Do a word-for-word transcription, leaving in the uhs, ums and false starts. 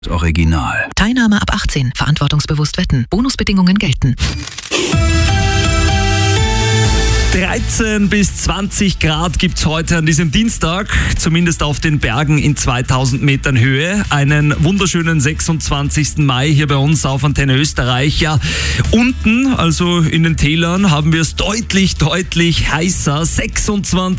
Original. Teilnahme ab achtzehn. Verantwortungsbewusst wetten. Bonusbedingungen gelten. dreizehn bis zwanzig Grad gibt's heute an diesem Dienstag, zumindest auf den Bergen in zweitausend Metern Höhe. Einen wunderschönen sechsundzwanzigsten Mai hier bei uns auf Antenne Österreich. Ja, unten, also in den Tälern, haben wir es deutlich, deutlich heißer. sechsundzwanzig